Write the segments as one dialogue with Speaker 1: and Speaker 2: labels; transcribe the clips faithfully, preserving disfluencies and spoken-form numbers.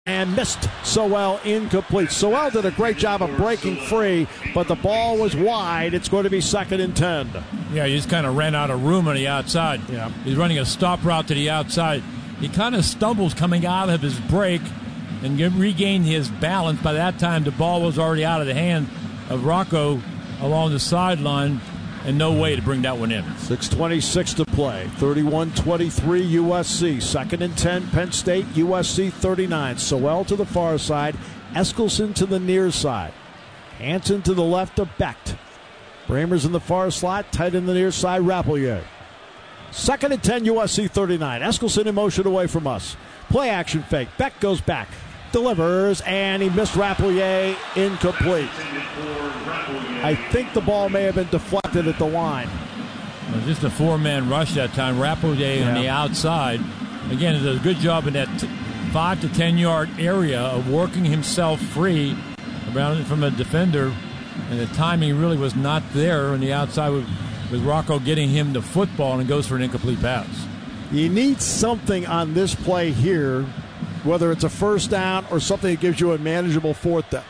Speaker 1: and missed Sowell, incomplete. Sowell did a great job of breaking free, but the ball was wide. It's going to be second and ten.
Speaker 2: Yeah, he just kind of ran out of room on the outside.
Speaker 1: Yeah.
Speaker 2: He's running a stop route to the outside. He kind of stumbles coming out of his break and get, regained his balance. By that time, the ball was already out of the hand of Rocco along the sideline, and no way to bring that one in.
Speaker 1: six twenty-six to play. thirty-one twenty-three U S C. Second and ten, Penn State. U S C thirty-nine. Sowell to the far side. Eskelson to the near side. Hanson to the left of Becht. Bramers in the far slot. Tight in the near side, Rappleyea. Second and ten, U S C thirty-nine. Eskelson in motion away from us. Play action fake. Becht goes back. Delivers, and he missed Rappleyea, incomplete. I think the ball may have been deflected at the line.
Speaker 2: It was just a four-man rush that time. Rappleyea yeah. on the outside. Again, he does a good job in that t- five to ten-yard area of working himself free around from a defender, and the timing really was not there on the outside with, with Rocco getting him the football, and goes for an incomplete pass.
Speaker 1: You need something on this play here, whether it's a first down or something that gives you a manageable fourth down.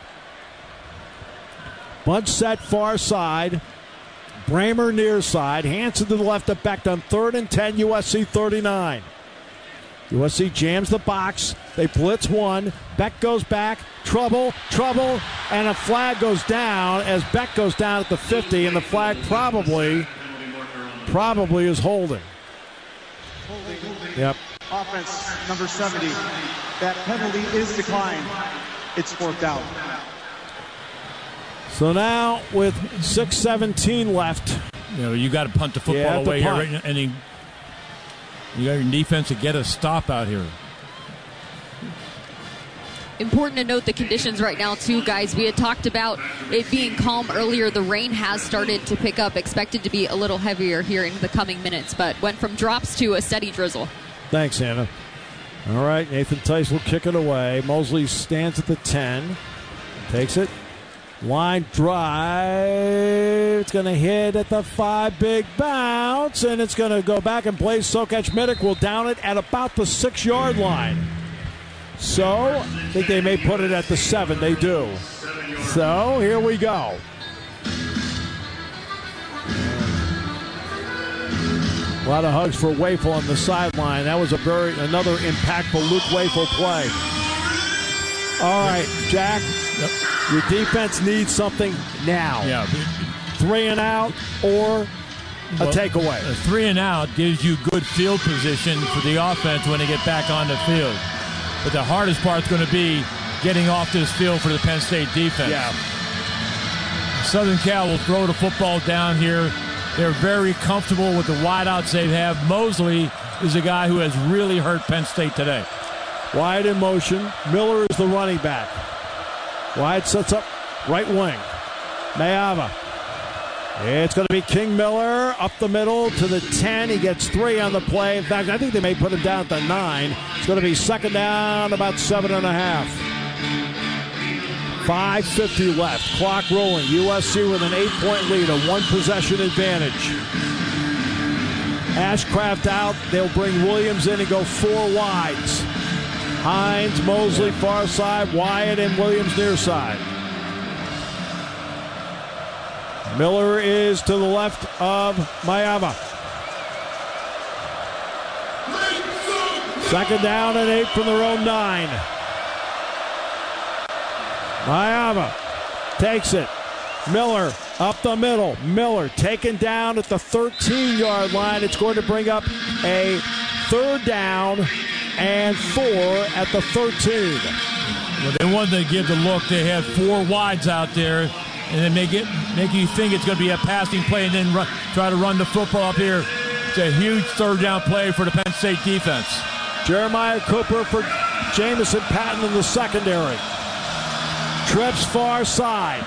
Speaker 1: Bunch set far side. Bramer near side. Hanson to the left of Becht on third and ten, U S C thirty-nine. U S C jams the box. They blitz one. Becht goes back. Trouble, trouble, and a flag goes down as Becht goes down at the fifty, and the flag probably, probably is holding. Yep.
Speaker 3: Offense number seventy. That penalty is declined. It's fourth down.
Speaker 1: So now with six seventeen left,
Speaker 2: you know, you got to punt the football
Speaker 1: yeah,
Speaker 2: away
Speaker 1: punt.
Speaker 2: here, and he, you got your defense to get a stop out here.
Speaker 4: Important to note the conditions right now, too, guys. We had talked about it being calm earlier. The rain has started to pick up, expected to be a little heavier here in the coming minutes, but went from drops to a steady drizzle. Thanks,
Speaker 1: Anna. All right, Nathan Tice will kick it away. Mosley stands at the ten, takes it. Line drive. It's going to hit at the five, big bounce, and it's going to go back, and Blaise Sokach-Mitic will down it at about the six-yard line. So, I think they may put it at the seven. They do. So, here we go. A lot of hugs for Wafel on the sideline. That was a very another impactful Luke Wafel play. All right, Jack, yep. Your defense needs something now.
Speaker 2: Yeah.
Speaker 1: Three and out or a well, takeaway.
Speaker 2: A three and out gives you good field position for the offense when they get back on the field. But the hardest part is going to be getting off this field for the Penn State defense.
Speaker 1: Yeah.
Speaker 2: Southern Cal will throw the football down here. They're very comfortable with the wideouts they have. Mosley is a guy who has really hurt Penn State today.
Speaker 1: Wide in motion. Miller is the running back. Wide sets up right wing. Mayava. It's going to be King Miller up the middle to the ten. He gets three on the play. In fact, I think they may put him down at the nine. It's going to be second down, about seven and a half. five fifty left. Clock rolling. U S C with an eight-point lead, a one-possession advantage. Ashcraft out. They'll bring Williams in and go four wides. Hines, Mosley, far side, Wyatt, and Williams near side. Miller is to the left of Mayava. Second down and eight from their own nine. Mayava takes it. Miller up the middle. Miller taken down at the thirteen-yard line. It's going to bring up a third down and four at the thirteen.
Speaker 2: Well, they wanted to give the look. They had four wides out there, and then make it make you think it's going to be a passing play, and then run, try to run the football up here. It's a huge third down play for the Penn State defense.
Speaker 1: Jeremiah Cooper for Jamison Patton in the secondary. Trips far side.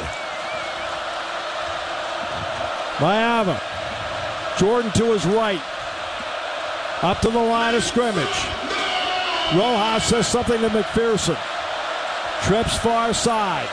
Speaker 1: Mayava. Jordan to his right. Up to the line of scrimmage. Rojas says something to McPherson. Trips far side.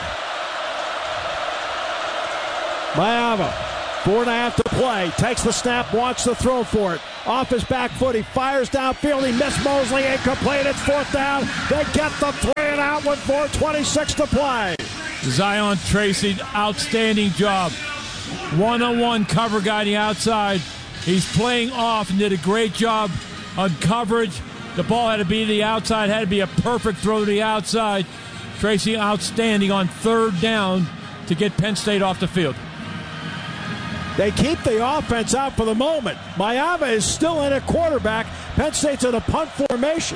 Speaker 1: Mayava. Four and a half to play. Takes the snap, wants to throw for it. off his back foot. He fires downfield. He missed Mosley. Incomplete. It's fourth down. They get the three and out with four twenty-six to play.
Speaker 2: Zion Tracy, outstanding job. One-on-one cover guy on the outside. He's playing off and did a great job on coverage. The ball had to be to the outside, had to be a perfect throw to the outside. Tracy outstanding on third down to get Penn State off the field.
Speaker 1: They keep the offense out for the moment. Maiava is still in at quarterback. Penn State's in a punt formation.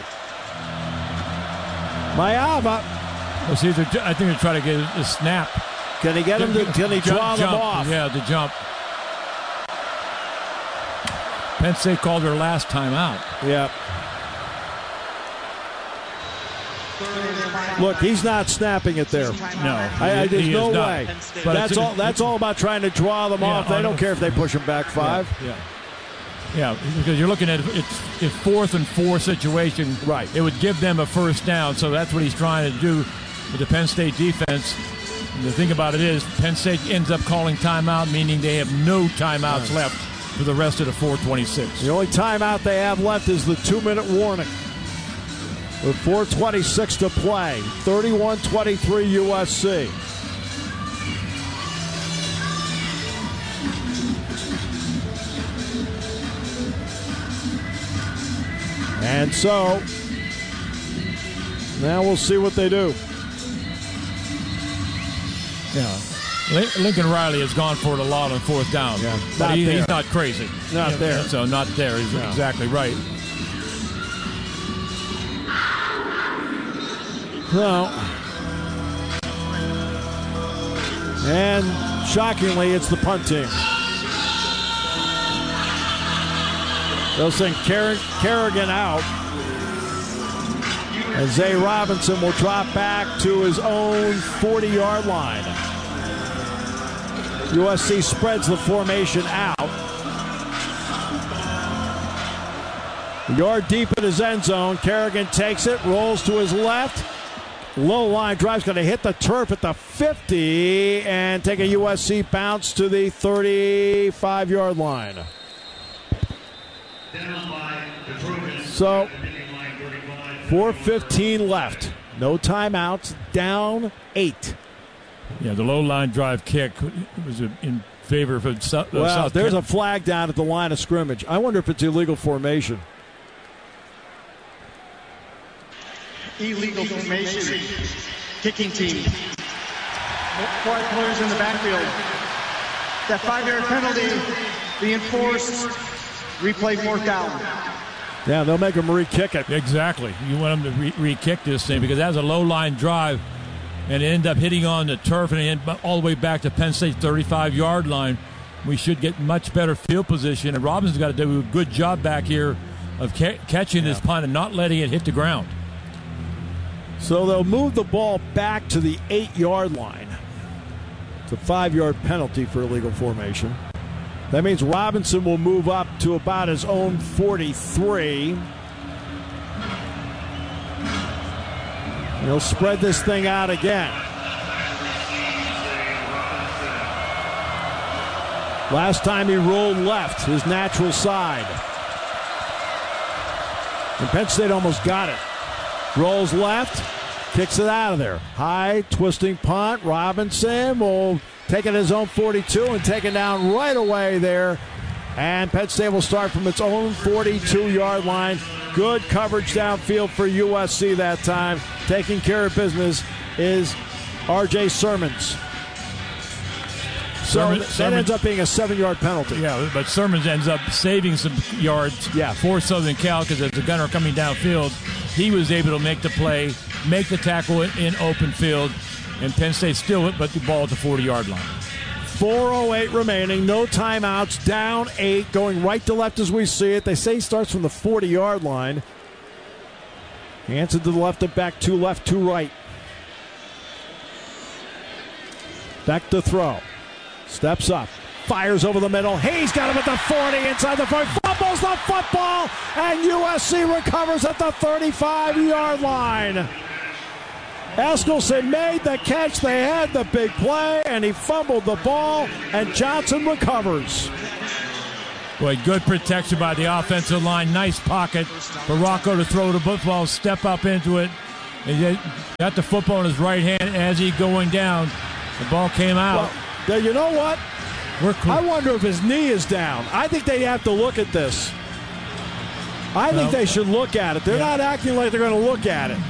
Speaker 1: Maiava.
Speaker 2: Well, see, I think they're trying to get a snap.
Speaker 1: Can he get him to, can he
Speaker 2: jump,
Speaker 1: draw them
Speaker 2: jump.
Speaker 1: off?
Speaker 2: Yeah, the jump. Penn State called their last time out.
Speaker 1: Yeah. Look, he's not snapping it there.
Speaker 2: No,
Speaker 1: I, I, there's no
Speaker 2: not.
Speaker 1: way.
Speaker 2: But
Speaker 1: that's all. That's all about trying to draw them
Speaker 2: yeah,
Speaker 1: off. They don't care if they push them back five.
Speaker 2: Yeah, yeah, yeah, because you're looking at it's a fourth and four situation.
Speaker 1: Right.
Speaker 2: It would give them a first down, so that's what he's trying to do with the Penn State defense. And the thing about it is, Penn State ends up calling timeout, meaning they have no timeouts left for the rest of the four twenty-six.
Speaker 1: The only timeout they have left is the two-minute warning. With four twenty-six to play, thirty-one twenty-three U S C. And so, now we'll see what they do.
Speaker 2: Yeah. Lincoln Riley has gone for it a lot on fourth down.
Speaker 1: Yeah.
Speaker 2: But
Speaker 1: Not
Speaker 2: he,
Speaker 1: there.
Speaker 2: he's not crazy.
Speaker 1: Not
Speaker 2: Yeah,
Speaker 1: there.
Speaker 2: So not there. He's
Speaker 1: No.
Speaker 2: exactly right.
Speaker 1: No. And shockingly, it's the punt team. They'll send Car- Kerrigan out. And Zay Robinson will drop back to his own forty-yard line. U S C spreads the formation out. A yard deep in his end zone. Kerrigan takes it, rolls to his left. Low line drive's going to hit the turf at the fifty and take a U S C bounce to the thirty-five-yard line. So, four fifteen left. No timeouts. Down eight.
Speaker 2: Yeah, the low line drive kick was in favor of South.
Speaker 1: Well,
Speaker 2: South
Speaker 1: there's
Speaker 2: Car-
Speaker 1: a flag down at the line of scrimmage. I wonder if it's illegal formation.
Speaker 3: Illegal formation. Kicking team. Four players in the backfield. That five-yard penalty, the enforced replay fourth down.
Speaker 1: Yeah, they'll make him re-kick it.
Speaker 2: Exactly. You want him to re- re-kick this thing because that was a low line drive, and it ended up hitting on the turf and it ended all the way back to Penn State's thirty-five-yard line. We should get much better field position, and Robinson's got to do a good job back here of ca- catching
Speaker 1: Yeah.
Speaker 2: this punt and not letting it hit the ground.
Speaker 1: So they'll move the ball back to the eight-yard line. It's a five-yard penalty for illegal formation. That means Robinson will move up to about his own forty-three. And he'll spread this thing out again. Last time he rolled left, his natural side. And Penn State almost got it. Rolls left, kicks it out of there. High, twisting punt. Robinson will take it his own forty-two and take it down right away there. And Penn State will start from its own forty-two-yard line. Good coverage downfield for U S C that time. Taking care of business is R J Sermons. So
Speaker 2: Sermon-
Speaker 1: that
Speaker 2: Sermons-
Speaker 1: ends up being a seven-yard penalty.
Speaker 2: Yeah, but Sermons ends up saving some yards
Speaker 1: Yeah.
Speaker 2: for Southern Cal because as the gunner coming downfield, he was able to make the play, make the tackle in open field, and Penn State still but the ball at the forty-yard line.
Speaker 1: four oh eight remaining, no timeouts, down eight, going right to left as we see it. They say he starts from the forty-yard line. Hanson to the left and back, two left, two right. Back to throw. Steps up. Fires over the middle. Hayes got him at the forty, inside the forty. Fumbles the football, and U S C recovers at the thirty-five-yard line. Eskelson made the catch. They had the big play, and he fumbled the ball, and Johnson recovers.
Speaker 2: Boy, good protection by the offensive line. Nice pocket for Rocco to throw the football, step up into it. He got the football in his right hand as he going down. The ball came out.
Speaker 1: Well, you know what?
Speaker 2: We're cool.
Speaker 1: I wonder if his knee is down. I think they have to look at this. I think
Speaker 2: well,
Speaker 1: they should look at it. They're yeah. not acting like they're going to look at it.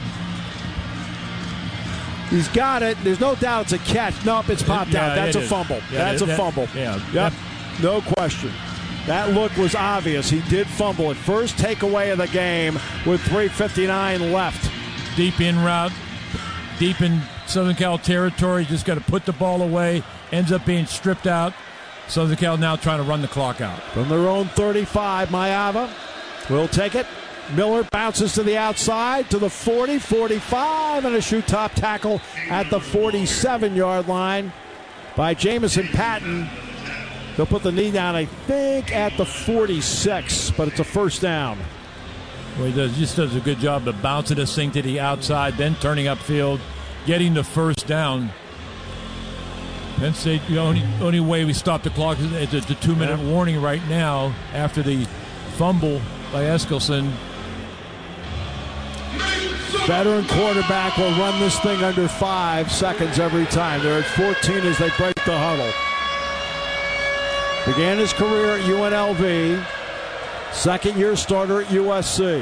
Speaker 1: He's got it. There's no doubt it's a catch. Nope, it's popped
Speaker 2: yeah,
Speaker 1: out. That's a
Speaker 2: is.
Speaker 1: fumble.
Speaker 2: Yeah,
Speaker 1: That's a
Speaker 2: that,
Speaker 1: fumble.
Speaker 2: Yeah.
Speaker 1: Yep. No question. That look was obvious. He did fumble it. First takeaway of the game with three fifty-nine left.
Speaker 2: Deep in route, deep in Southern Cal territory. Just got to put the ball away. Ends up being stripped out. Southern Cal now trying to run the clock out.
Speaker 1: From their own thirty-five, Mayava will take it. Miller bounces to the outside to the forty, forty-five, and a shoot top tackle at the forty-seven-yard line by Jamison Patton. They'll put the knee down, I think, at the forty-six, but it's a first down.
Speaker 2: Well, he does, just does a good job of bouncing this thing to the outside, then turning upfield, getting the first down. Penn State, the only, only way we stop the clock is it's a two-minute yeah. warning right now after the fumble by Eskilson.
Speaker 1: Veteran quarterback will run this thing under five seconds every time. They're at fourteen as they break the huddle. Began his career at U N L V. Second-year starter at U S C.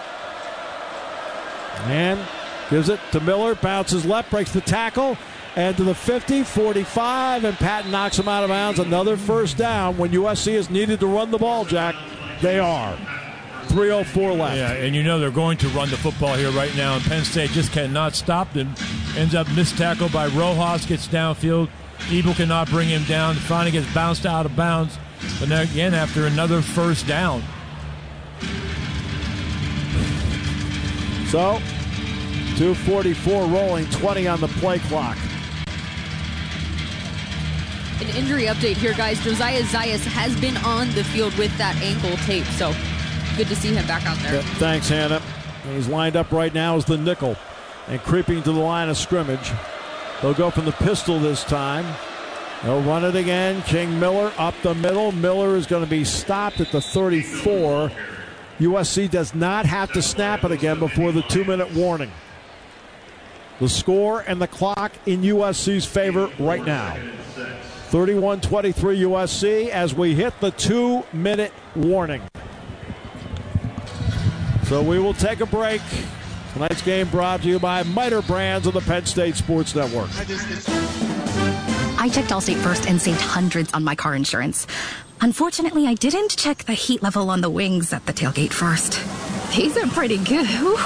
Speaker 1: And gives it to Miller. Bounces left, breaks the tackle. And to the fifty, forty-five, and Patton knocks him out of bounds. Another first down when U S C is needed to run the ball, Jack. They are. three oh four left.
Speaker 2: Yeah, and you know they're going to run the football here right now, and Penn State just cannot stop them. Ends up missed tackle by Rojas, gets downfield. Ebel cannot bring him down. Finally gets bounced out of bounds. But now again, after another first down.
Speaker 1: So, two forty-four rolling, twenty on the play clock.
Speaker 4: An injury update here, guys. Josiah Zayas has been on the field with that ankle tape, so good to see him back out there.
Speaker 1: Yep, thanks, Hannah. And he's lined up right now as the nickel and creeping to the line of scrimmage. They'll go from the pistol this time. They'll run it again. King Miller up the middle. Miller is going to be stopped at the thirty-four. U S C does not have to snap it again before the two-minute warning. The score and the clock in U S C's favor right now. thirty-one twenty-three U S C as we hit the two-minute warning. So we will take a break. Tonight's game brought to you by Miter Brands of the Penn State Sports Network.
Speaker 5: I checked Allstate first and saved hundreds on my car insurance. Unfortunately, I didn't check the heat level on the wings at the tailgate first. These are pretty good.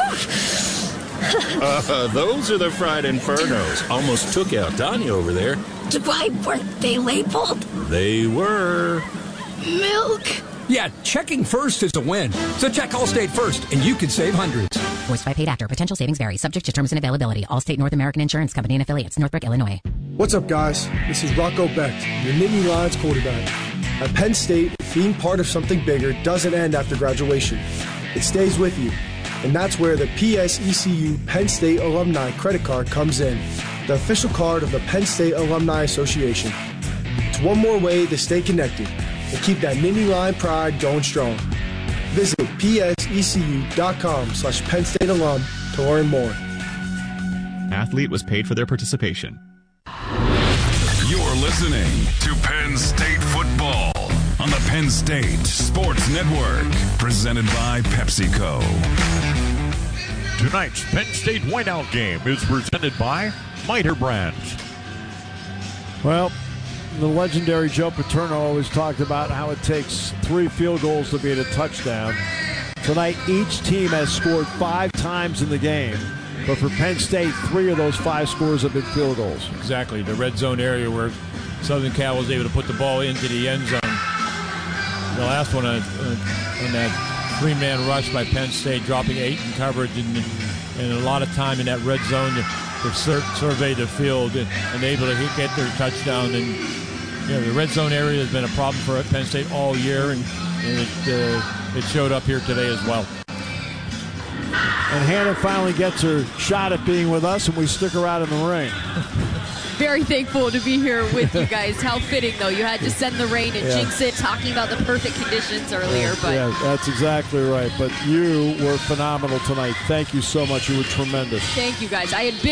Speaker 6: uh, those are the fried infernos. Almost took out Donnie over there.
Speaker 5: Why weren't they labeled?
Speaker 6: They were.
Speaker 5: Milk.
Speaker 7: Yeah, checking first is a win. So check Allstate first, and you could save hundreds.
Speaker 8: Voiced by paid actor. Potential savings vary. Subject to terms and availability. Allstate North American Insurance Company and affiliates. Northbrook, Illinois.
Speaker 9: What's up, guys? This is Rocco Becht, your Nittany Lions quarterback. At Penn State, being part of something bigger doesn't end after graduation. It stays with you. And that's where the P S E C U Penn State Alumni Credit Card comes in, the official card of the Penn State Alumni Association. It's one more way to stay connected and keep that Nittany Lion pride going strong. Visit psecu.com slash Penn State alum to learn more.
Speaker 10: Athlete was paid for their participation.
Speaker 11: You're listening to Penn State football on the Penn State Sports Network, presented by PepsiCo.
Speaker 12: Tonight's Penn State Whiteout game is presented by Miter Brands.
Speaker 1: Well, the legendary Joe Paterno always talked about how it takes three field goals to beat a touchdown. Tonight, each team has scored five times in the game. But for Penn State, three of those five scores have been field goals.
Speaker 2: Exactly. The red zone area where Southern Cal was able to put the ball into the end zone. The last one on, on that three-man rush by Penn State, dropping eight in coverage and, and a lot of time in that red zone to, to sur- survey the field and, and able to hit, get their touchdown. And you know, the red zone area has been a problem for Penn State all year, and, and it, uh, it showed up here today as well.
Speaker 1: And Hannah finally gets her shot at being with us, and we stick her out in the ring.
Speaker 4: very thankful to be here with you guys. How fitting, though. You had to send the rain and
Speaker 1: Yeah.
Speaker 4: jinx it, talking about the perfect conditions earlier. But
Speaker 1: yeah, that's exactly right. But you were phenomenal tonight. Thank you so much. You were tremendous.
Speaker 4: thank you, guys. I had big